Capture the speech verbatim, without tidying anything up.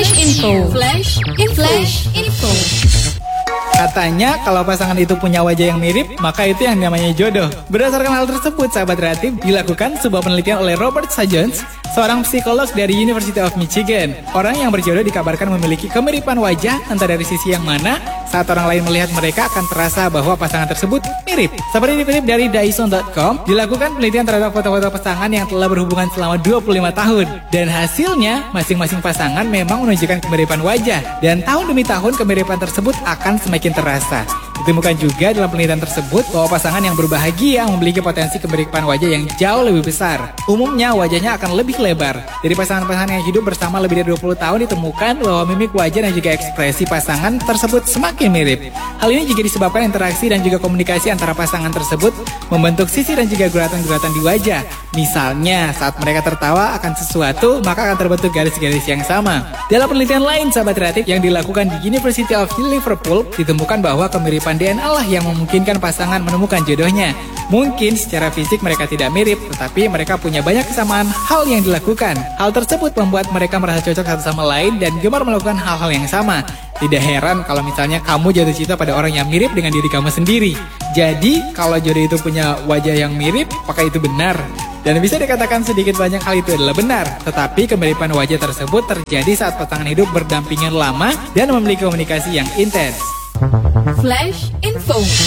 Flash Info. Flash Info. Flash Info. Katanya kalau pasangan itu punya wajah yang mirip, maka itu yang namanya jodoh. Berdasarkan hal tersebut, sahabat kreatif, dilakukan sebuah penelitian oleh Robert Sajons, seorang psikolog dari University of Michigan. Orang yang berjodoh dikabarkan memiliki kemiripan wajah, entah dari sisi yang mana. Saat orang lain melihat mereka akan terasa bahwa pasangan tersebut mirip. Seperti dikutip dari Dyson dot com, dilakukan penelitian terhadap foto-foto pasangan yang telah berhubungan selama dua puluh lima tahun. Dan hasilnya, masing-masing pasangan memang menunjukkan kemiripan wajah. Dan tahun demi tahun kemiripan tersebut akan semakin terasa. Ditemukan juga dalam penelitian tersebut bahwa pasangan yang berbahagia memiliki potensi kemiripan wajah yang jauh lebih besar. Umumnya wajahnya akan lebih lebar. Dari pasangan-pasangan yang hidup bersama lebih dari dua puluh tahun ditemukan bahwa mimik wajah dan juga ekspresi pasangan tersebut semakin mirip. Hal ini juga disebabkan interaksi dan juga komunikasi antara pasangan tersebut membentuk sisi dan juga guratan-guratan di wajah. Misalnya saat mereka tertawa akan sesuatu, maka akan terbentuk garis-garis yang sama. Dalam penelitian lain, sahabat kreatif, yang dilakukan di University of Liverpool, ditemukan bahwa kemiripan D N A lah yang memungkinkan pasangan menemukan jodohnya. Mungkin secara fisik mereka tidak mirip, tetapi mereka punya banyak kesamaan hal yang dilakukan. Hal tersebut membuat mereka merasa cocok satu sama lain dan gemar melakukan hal-hal yang sama. Tidak heran kalau misalnya kamu jatuh cinta pada orang yang mirip dengan diri kamu sendiri. Jadi, kalau jodoh itu punya wajah yang mirip, apakah itu benar? Dan bisa dikatakan sedikit banyak hal itu adalah benar. Tetapi kemiripan wajah tersebut terjadi saat pasangan hidup berdampingan lama dan memiliki komunikasi yang intens. Flash Info.